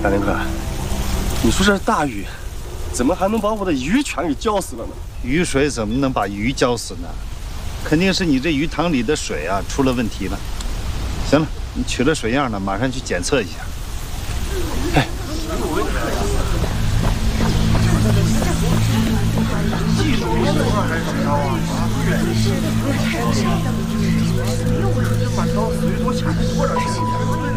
大林哥，你说这大雨，怎么还能把我的鱼全给浇死了呢？ 雨水怎么能把鱼浇死呢？肯定是你这鱼塘里的水啊出了问题了。行了，你取了水样了，马上去检测一下。哎。技术还是高啊！满刀水多钱多少钱？